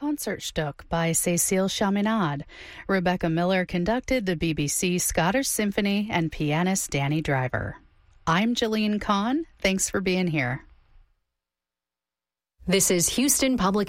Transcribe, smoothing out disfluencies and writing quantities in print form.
Concertstück by Cécile Chaminade. Rebecca Miller conducted the BBC Scottish Symphony and pianist Danny Driver. I'm Jillian Kahn. Thanks for being here. This is Houston Public